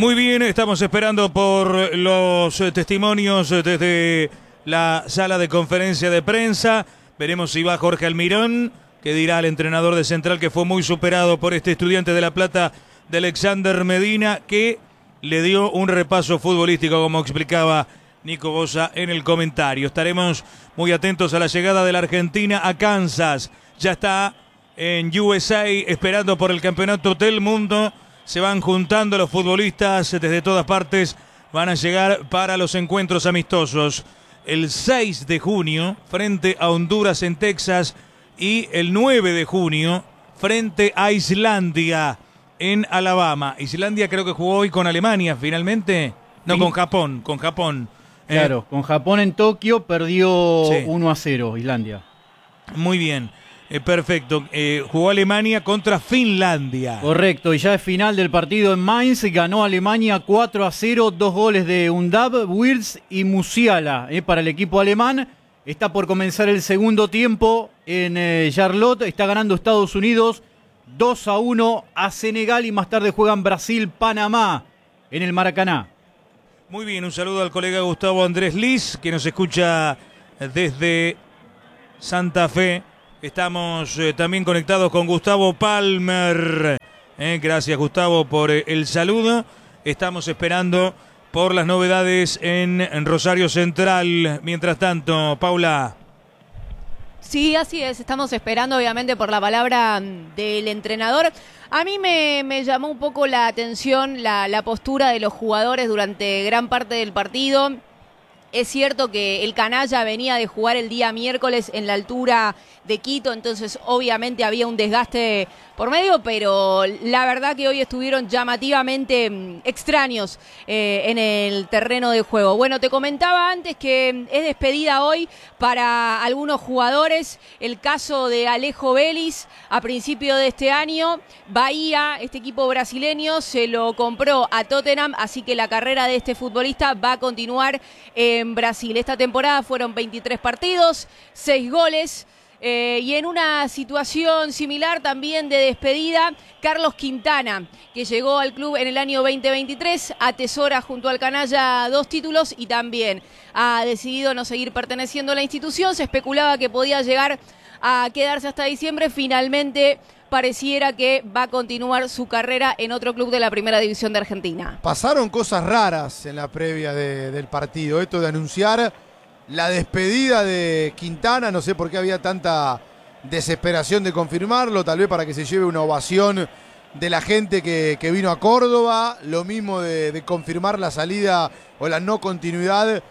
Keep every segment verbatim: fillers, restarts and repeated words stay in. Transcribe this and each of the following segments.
Muy bien, estamos esperando por los testimonios desde la sala de conferencia de prensa. Veremos si va Jorge Almirón, que dirá al entrenador de Central que fue muy superado por este Estudiante de La Plata de Alexander Medina, que le dio un repaso futbolístico, como explicaba Nico Bosa en el comentario. Estaremos muy atentos a la llegada de la Argentina a Kansas. Ya está en U S A esperando por el campeonato del mundo. Se van juntando los futbolistas desde todas partes. Van a llegar para los encuentros amistosos. El seis de junio frente a Honduras en Texas y el nueve de junio frente a Islandia en Alabama. Islandia creo que jugó hoy con Alemania finalmente. No, sí. con Japón, con Japón. Claro, eh, con Japón en Tokio perdió sí. uno a cero Islandia. Muy bien. Eh, perfecto, eh, jugó Alemania contra Finlandia. Correcto, y ya es final del partido en Mainz, ganó Alemania cuatro a cero, dos goles de Undab, Wirtz y Musiala eh, para el equipo alemán. Está por comenzar el segundo tiempo en eh, Charlotte, está ganando Estados Unidos dos a uno a Senegal y más tarde juegan Brasil-Panamá en el Maracaná. Muy bien, un saludo al colega Gustavo Andrés Liz, que nos escucha desde Santa Fe. Estamos eh, también conectados con Gustavo Palmer. Eh, gracias, Gustavo, por eh, el saludo. Estamos esperando por las novedades en, en Rosario Central. Mientras tanto, Paula. Sí, así es. Estamos esperando, obviamente, por la palabra del entrenador. A mí me, me llamó un poco la atención la, la postura de los jugadores durante gran parte del partido. Es cierto que el canalla venía de jugar el día miércoles en la altura de Quito, entonces obviamente había un desgaste por medio, pero la verdad que hoy estuvieron llamativamente mmm, extraños eh, en el terreno de juego. Bueno, te comentaba antes que es despedida hoy para algunos jugadores. El caso de Alejo Vélez a principio de este año. Bahía, este equipo brasileño, se lo compró a Tottenham, así que la carrera de este futbolista va a continuar en Brasil. Esta temporada fueron veintitrés partidos, seis goles. Eh, y en una situación similar también de despedida, Carlos Quintana, que llegó al club en el año veinte veintitrés, atesora junto al canalla dos títulos y también ha decidido no seguir perteneciendo a la institución. Se especulaba que podía llegar a quedarse hasta diciembre. Finalmente pareciera que va a continuar su carrera en otro club de la Primera División de Argentina. Pasaron cosas raras en la previa de, del partido. Esto de anunciar la despedida de Quintana, no sé por qué había tanta desesperación de confirmarlo, tal vez para que se lleve una ovación de la gente que, que vino a Córdoba, lo mismo de, de confirmar la salida o la no continuidad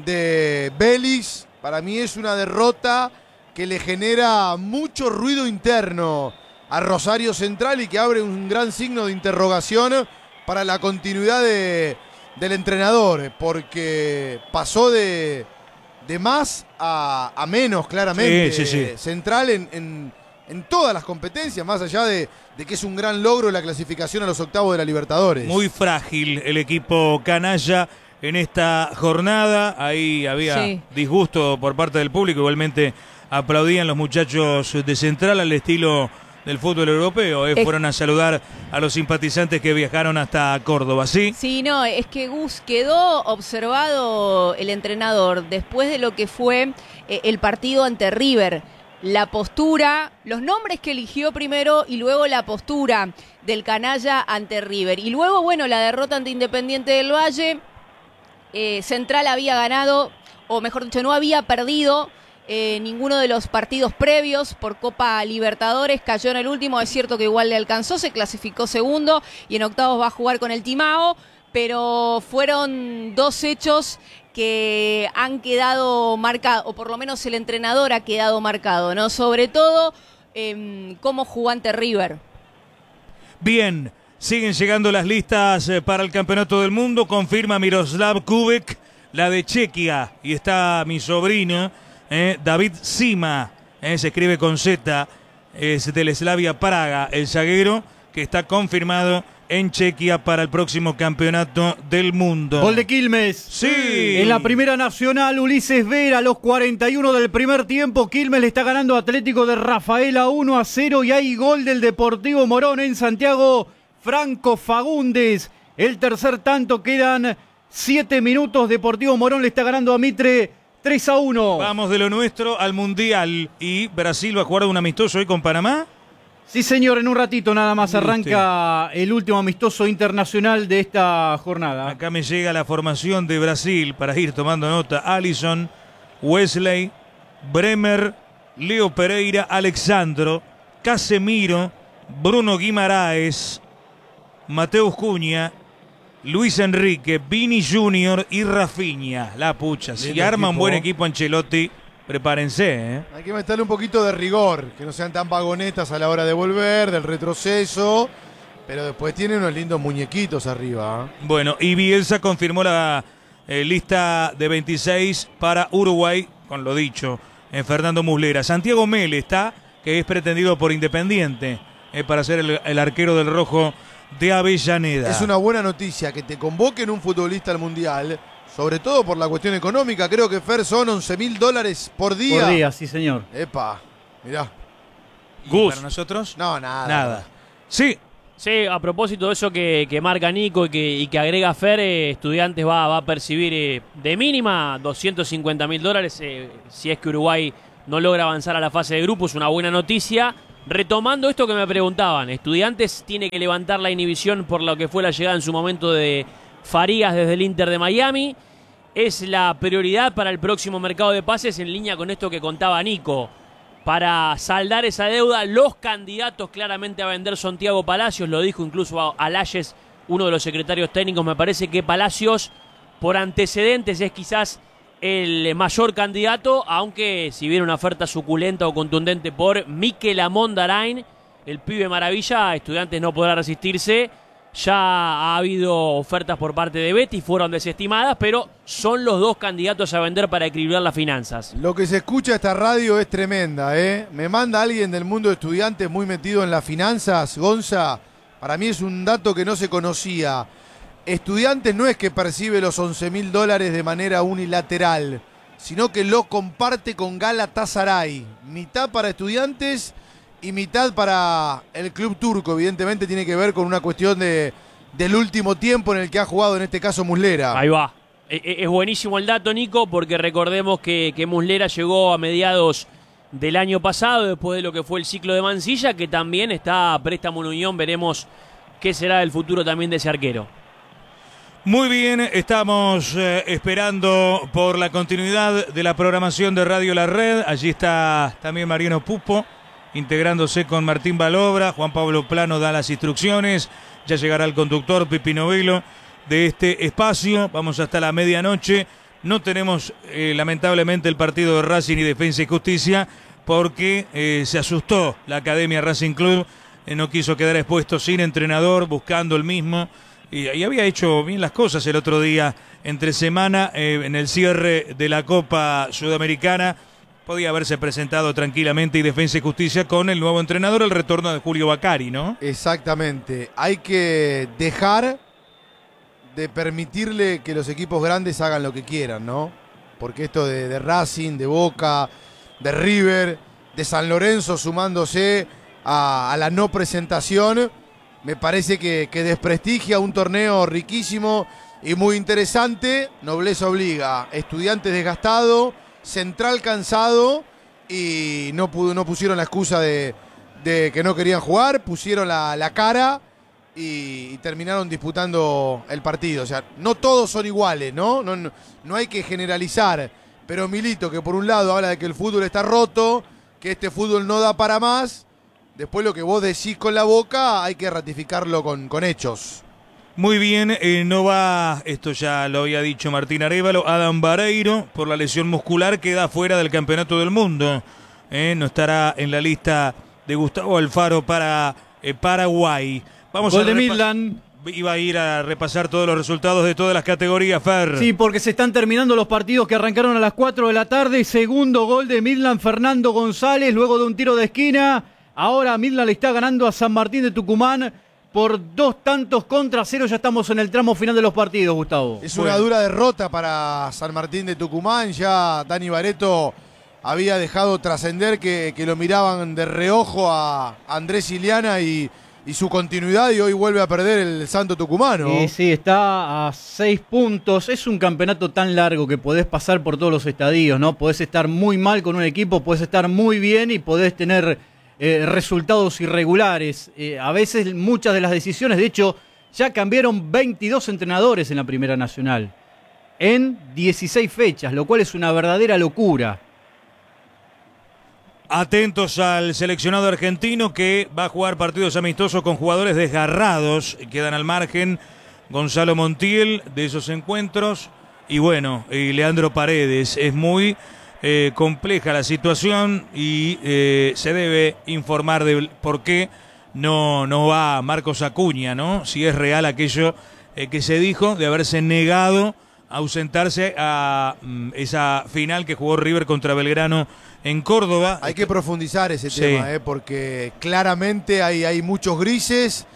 de Vélez. Para mí es una derrota que le genera mucho ruido interno a Rosario Central y que abre un gran signo de interrogación para la continuidad de, del entrenador, porque pasó de... de más a, a menos, claramente. Sí, sí, sí. Central en, en, en todas las competencias, más allá de, de que es un gran logro la clasificación a los octavos de la Libertadores. Muy frágil el equipo canalla en esta jornada. Ahí había sí. disgusto por parte del público. Igualmente aplaudían los muchachos de Central al estilo del fútbol europeo. Eh. Fueron a saludar a los simpatizantes que viajaron hasta Córdoba, ¿sí? Sí, no, es que Gus quedó observado el entrenador después de lo que fue eh, el partido ante River. La postura, los nombres que eligió primero y luego la postura del canalla ante River. Y luego, bueno, la derrota ante Independiente del Valle. Eh, Central había ganado, o mejor dicho, no había perdido Eh, ninguno de los partidos previos por Copa Libertadores, cayó en el último. Es cierto que igual le alcanzó, se clasificó segundo y en octavos va a jugar con el Timao, pero fueron dos hechos que han quedado marcados, o por lo menos el entrenador ha quedado marcado, ¿no? Sobre todo eh, cómo jugó ante River. Bien, siguen llegando las listas para el Campeonato del Mundo. Confirma Miroslav Kubek, la de Chequia, y está mi sobrino Eh, David Sima, eh, se escribe con Z, es del Slavia Praga, el zaguero que está confirmado en Chequia para el próximo Campeonato del Mundo. Gol de Quilmes. Sí. En la Primera Nacional, Ulises Vera, a los cuarenta y uno del primer tiempo, Quilmes le está ganando a Atlético de Rafaela uno a cero y hay gol del Deportivo Morón en Santiago. Franco Fagundes el tercer tanto. Quedan siete minutos. Deportivo Morón le está ganando a Mitre tres a uno. Vamos de lo nuestro al Mundial. Y Brasil va a jugar un amistoso hoy con Panamá. Sí, señor, en un ratito nada más arranca el último amistoso internacional de esta jornada. Acá me llega la formación de Brasil para ir tomando nota. Alisson, Wesley, Bremer, Leo Pereira, Alexandro, Casemiro, Bruno Guimaraes, Mateus Cunha, Luis Enrique, Vini Junior y Rafinha. La pucha, si arma un buen equipo Ancelotti, prepárense, ¿eh? Hay que meterle un poquito de rigor, que no sean tan vagonetas a la hora de volver, del retroceso, pero después tiene unos lindos muñequitos arriba. ¿eh? Bueno, y Bielsa confirmó la eh, lista de veintiséis para Uruguay, con lo dicho, en Fernando Muslera. Santiago Mele está, que es pretendido por Independiente, eh, para ser el, el arquero del Rojo de Avellaneda. Es una buena noticia que te convoquen un futbolista al Mundial, sobre todo por la cuestión económica. Creo que, Fer, son once mil dólares por día. Por día, sí, señor. Epa, mirá. ¿Y para nosotros? No, nada. Nada. Sí. Sí, a propósito de eso que, que marca Nico y que, y que agrega Fer, eh, Estudiantes va, va a percibir eh, de mínima doscientos cincuenta mil dólares eh, si es que Uruguay no logra avanzar a la fase de grupos. Una buena noticia. Retomando esto que me preguntaban, Estudiantes tiene que levantar la inhibición por lo que fue la llegada en su momento de Farías desde el Inter de Miami. Es la prioridad para el próximo mercado de pases, en línea con esto que contaba Nico. Para saldar esa deuda, los candidatos claramente a vender son Thiago Palacios, lo dijo incluso Alayes, uno de los secretarios técnicos. Me parece que Palacios, por antecedentes, es quizás el mayor candidato, aunque si viene una oferta suculenta o contundente por Mikel Amondarain, el pibe maravilla, Estudiantes no podrá resistirse. Ya ha habido ofertas por parte de Betis, fueron desestimadas, pero son los dos candidatos a vender para equilibrar las finanzas. Lo que se escucha esta radio es tremenda, ¿eh? Me manda alguien del mundo de Estudiantes muy metido en las finanzas, Gonza. Para mí es un dato que no se conocía. Estudiantes no es que percibe los once mil dólares de manera unilateral, sino que lo comparte con Galatasaray. Mitad para Estudiantes y mitad para el club turco. Evidentemente tiene que ver con una cuestión de, del último tiempo en el que ha jugado, en este caso, Muslera. Ahí va. Es buenísimo el dato, Nico, porque recordemos que, que Muslera llegó a mediados del año pasado, después de lo que fue el ciclo de Mansilla, que también está a préstamo en Unión. Veremos qué será el futuro también de ese arquero. Muy bien, estamos eh, esperando por la continuidad de la programación de Radio La Red. Allí está también Mariano Pupo, integrándose con Martín Balobra. Juan Pablo Plano da las instrucciones. Ya llegará el conductor Pipi Novelo de este espacio. Vamos hasta la medianoche. No tenemos, eh, lamentablemente, el partido de Racing y Defensa y Justicia, porque eh, se asustó la Academia Racing Club. Eh, no quiso quedar expuesto sin entrenador, buscando el mismo. Y, y había hecho bien las cosas el otro día, entre semana, eh, en el cierre de la Copa Sudamericana. Podía haberse presentado tranquilamente y Defensa y Justicia con el nuevo entrenador, el retorno de Julio Bacari, ¿no? Exactamente. Hay que dejar de permitirle que los equipos grandes hagan lo que quieran, ¿no? Porque esto de, de Racing, de Boca, de River, de San Lorenzo sumándose a, a la no presentación, me parece que, que desprestigia un torneo riquísimo y muy interesante. Nobleza obliga. Estudiantes desgastado, Central cansado y no, pudo, no pusieron la excusa de, de que no querían jugar, pusieron la, la cara y, y terminaron disputando el partido. O sea, no todos son iguales, ¿no? No, no, no hay que generalizar. Pero Milito, que por un lado habla de que el fútbol está roto, que este fútbol no da para más, después lo que vos decís con la boca hay que ratificarlo con, con hechos. Muy bien, eh, no va, esto ya lo había dicho Martín Arévalo, Adam Vareiro, por la lesión muscular, queda fuera del Campeonato del Mundo. Eh, no estará en la lista de Gustavo Alfaro para eh, Paraguay. Vamos Gol a de repa- Midland. Iba a ir a repasar todos los resultados de todas las categorías, Fer. Sí, porque se están terminando los partidos que arrancaron a las cuatro de la tarde. Segundo gol de Midland, Fernando González, luego de un tiro de esquina. Ahora Midland le está ganando a San Martín de Tucumán por dos tantos contra cero. Ya estamos en el tramo final de los partidos, Gustavo. Es Bueno. una dura derrota para San Martín de Tucumán. Ya Dani Bareto había dejado trascender que, que lo miraban de reojo a Andrés Iliana y, y su continuidad, y hoy vuelve a perder el Santo Tucumano. Sí, sí, está a seis puntos. Es un campeonato tan largo que podés pasar por todos los estadios, ¿no? Podés estar muy mal con un equipo, podés estar muy bien y podés tener eh, resultados irregulares. Eh, a veces muchas de las decisiones, de hecho, ya cambiaron veintidós entrenadores en la Primera Nacional en dieciséis fechas, lo cual es una verdadera locura. Atentos al seleccionado argentino que va a jugar partidos amistosos con jugadores desgarrados. Quedan al margen Gonzalo Montiel de esos encuentros. Y bueno, y Leandro Paredes. Es muy eh, compleja la situación y eh, se debe informar de por qué no, no va Marcos Acuña, ¿no? Si es real aquello eh, que se dijo de haberse negado a ausentarse a mm, esa final que jugó River contra Belgrano en Córdoba. Hay que profundizar ese sí. tema, eh, porque claramente hay, hay muchos grises.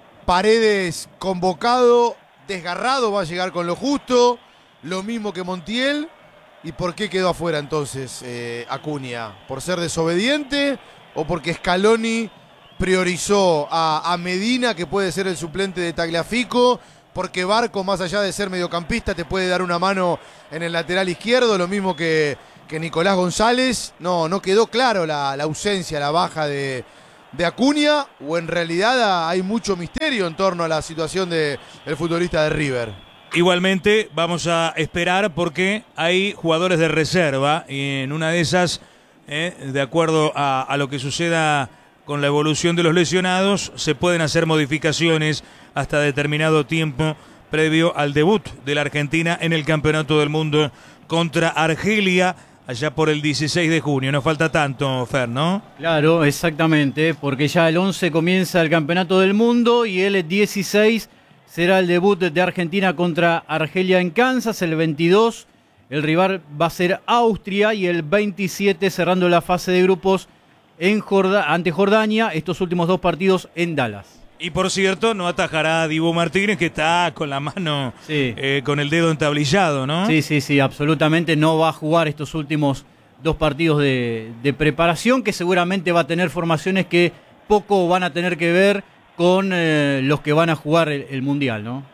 Paredes convocado, desgarrado, va a llegar con lo justo. Lo mismo que Montiel. ¿Y por qué quedó afuera entonces eh, Acuña? ¿Por ser desobediente o porque Scaloni priorizó a, a Medina, que puede ser el suplente de Tagliafico? Porque Barco, más allá de ser mediocampista, te puede dar una mano en el lateral izquierdo, lo mismo que, que Nicolás González. No, no quedó claro la, la ausencia, la baja de, de Acuña, o en realidad hay mucho misterio en torno a la situación de, del futbolista de River. Igualmente vamos a esperar porque hay jugadores de reserva y en una de esas, eh, de acuerdo a, a lo que suceda con la evolución de los lesionados, se pueden hacer modificaciones hasta determinado tiempo previo al debut de la Argentina en el Campeonato del Mundo contra Argelia allá por el dieciséis de junio. No falta tanto, Fer, ¿no? Claro, exactamente, porque ya el once comienza el Campeonato del Mundo y el dieciséis será el debut de Argentina contra Argelia en Kansas. El veintidós el rival va a ser Austria y el veintisiete cerrando la fase de grupos en Jorda- ante Jordania, estos últimos dos partidos en Dallas. Y por cierto, no atajará a Dibu Martínez, que está con la mano, sí. eh, con el dedo entablillado, ¿no? Sí, sí, sí, absolutamente no va a jugar estos últimos dos partidos de, de preparación, que seguramente va a tener formaciones que poco van a tener que ver con eh, los que van a jugar el, el Mundial, ¿no?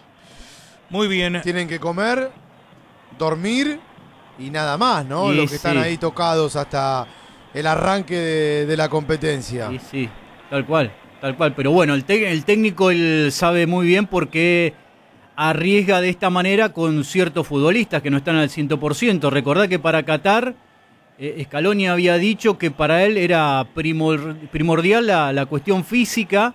Muy bien. Tienen que comer, dormir y nada más, ¿no? Y Los que sí. están ahí tocados hasta el arranque de, de la competencia. Sí, sí, tal cual, tal cual. Pero bueno, el, te- el técnico él sabe muy bien por qué arriesga de esta manera con ciertos futbolistas que no están al cien por ciento. Recordá que para Qatar, eh, Scaloni había dicho que para él era primor- primordial la, la cuestión física,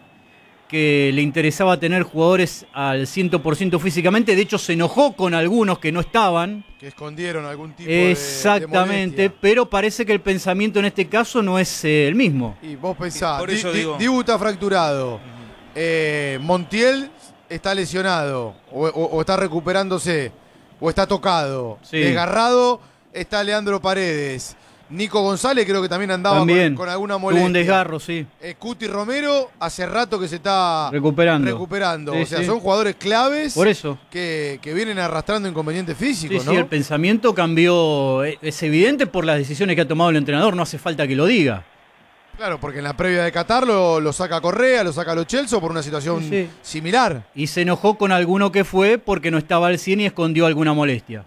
que le interesaba tener jugadores al cien por ciento físicamente. De hecho, se enojó con algunos que no estaban. Que escondieron algún tipo de Exactamente, de molestia. pero parece que el pensamiento en este caso no es eh, el mismo. Y vos pensás, Por eso Di- digo. Di- Dibu está fracturado, eh, Montiel está lesionado, o, o- o está recuperándose, o está tocado, Sí. desgarrado está Leandro Paredes, Nico González creo que también andaba También con, con alguna tuvo molestia. un desgarro, sí. Eh, Cuti Romero hace rato que se está Recuperando. recuperando. Sí, o sea, sí. son jugadores claves Por eso. que, que vienen arrastrando inconvenientes Sí, físicos, ¿no? sí, el pensamiento cambió. eh, Es evidente por las decisiones que ha tomado el entrenador, no hace falta que lo diga. Claro, porque en la previa de Qatar lo, lo saca Correa, lo saca Lo Celso por una situación Sí, sí. similar. Y se enojó con alguno que fue porque no estaba al cien y escondió alguna molestia.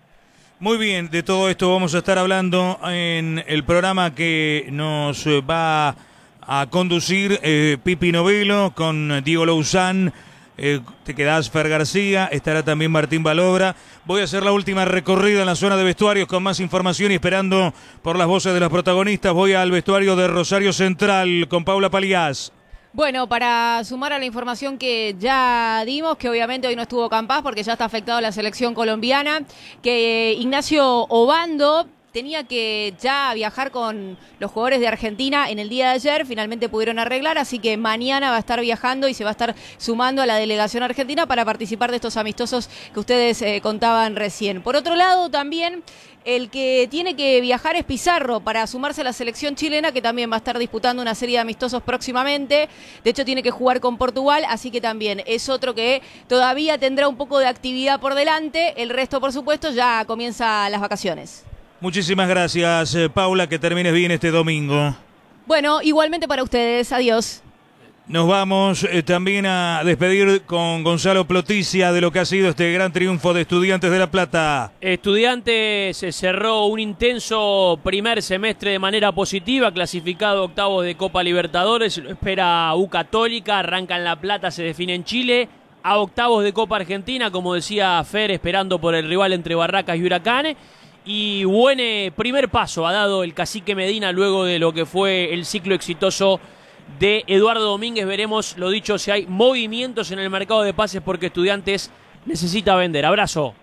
Muy bien, de todo esto vamos a estar hablando en el programa que nos eh, va a conducir eh, Pipi Novelo con Diego Louzán. Eh, te quedás Fer García, estará también Martín Balobra. Voy a hacer la última recorrida en la zona de vestuarios con más información y esperando por las voces de los protagonistas. Voy al vestuario de Rosario Central con Paula Paliás. Bueno, para sumar a la información que ya dimos, que obviamente hoy no estuvo Campás porque ya está afectado la selección colombiana, que Ignacio Obando tenía que ya viajar con los jugadores de Argentina en el día de ayer, finalmente pudieron arreglar, así que mañana va a estar viajando y se va a estar sumando a la delegación argentina para participar de estos amistosos que ustedes eh, contaban recién. Por otro lado, también el que tiene que viajar es Pizarro para sumarse a la selección chilena, que también va a estar disputando una serie de amistosos próximamente. De hecho, tiene que jugar con Portugal, así que también es otro que todavía tendrá un poco de actividad por delante. El resto, por supuesto, ya comienza las vacaciones. Muchísimas gracias, eh, Paula, que termines bien este domingo. Bueno, igualmente para ustedes. Adiós. Nos vamos eh, también a despedir con Gonzalo Ploticia de lo que ha sido este gran triunfo de Estudiantes de La Plata. Estudiantes se cerró un intenso primer semestre de manera positiva, clasificado a octavos de Copa Libertadores, lo espera U Católica, arranca en La Plata, se define en Chile, a octavos de Copa Argentina, como decía Fer, esperando por el rival entre Barracas y Huracán. Y buen eh, primer paso ha dado el Cacique Medina luego de lo que fue el ciclo exitoso de Eduardo Domínguez. Veremos, lo dicho, si hay movimientos en el mercado de pases porque Estudiantes necesita vender. Abrazo.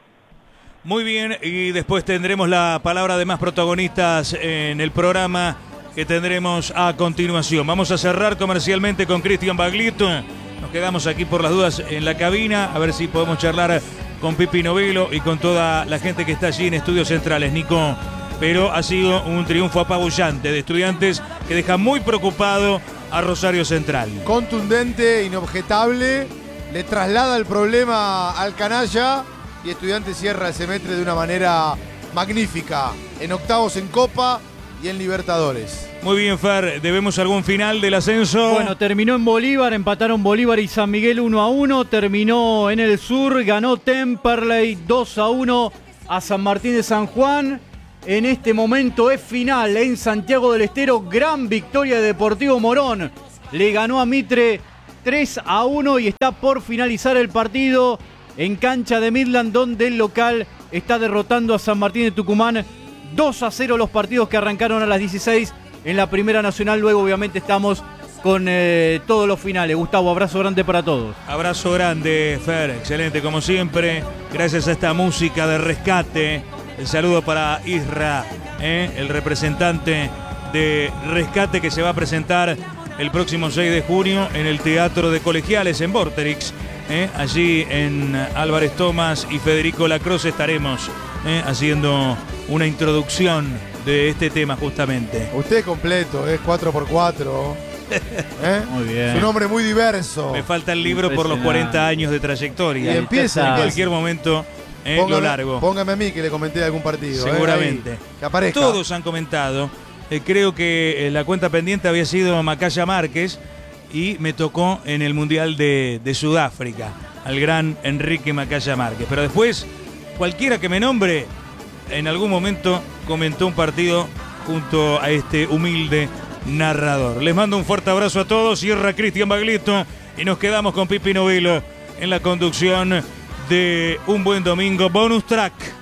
Muy bien, y después tendremos la palabra de más protagonistas en el programa que tendremos a continuación. Vamos a cerrar comercialmente con Cristian Baglietto. Nos quedamos aquí por las dudas en la cabina, a ver si podemos charlar con Pipi Novello y con toda la gente que está allí en Estudios Centrales, Nico. Pero ha sido un triunfo apabullante de Estudiantes que deja muy preocupado a Rosario Central. Contundente, inobjetable, le traslada el problema al canalla y Estudiantes cierra el semestre de una manera magnífica, en octavos en Copa y en Libertadores. Muy bien, Fer, ¿debemos algún final del ascenso? Bueno, terminó en Bolívar, empataron Bolívar y San Miguel uno a uno, terminó en el sur, ganó Temperley dos a uno a San Martín de San Juan. En este momento es final en Santiago del Estero, gran victoria de Deportivo Morón. Le ganó a Mitre tres a uno y está por finalizar el partido en cancha de Midland, donde el local está derrotando a San Martín de Tucumán dos a cero, los partidos que arrancaron a las dieciséis en la Primera Nacional. Luego obviamente estamos con eh, todos los finales. Gustavo, abrazo grande para todos. Abrazo grande, Fer, excelente como siempre, gracias a esta música de rescate. El saludo para Isra, ¿eh? el representante de Rescate que se va a presentar el próximo seis de junio en el Teatro de Colegiales en Vorterix. ¿eh? Allí en Álvarez Tomás y Federico Lacroze estaremos ¿eh? haciendo una introducción de este tema justamente. Usted es completo, es cuatro por cuatro. ¿Eh? Muy bien. Es un hombre muy diverso. Me falta el libro por los cuarenta años de trayectoria. Y empieza. En cualquier momento... Eh, póngame, lo largo. Póngame a mí que le comenté de algún partido. Seguramente. Eh, ahí, que aparezca. Todos han comentado. Eh, creo que eh, la cuenta pendiente había sido Macaya Márquez y me tocó en el Mundial de, de Sudáfrica al gran Enrique Macaya Márquez. Pero después, cualquiera que me nombre, en algún momento comentó un partido junto a este humilde narrador. Les mando un fuerte abrazo a todos. Cierra Cristian Baglietto y nos quedamos con Pipi Novello en la conducción de Un Buen Domingo Bonus Track.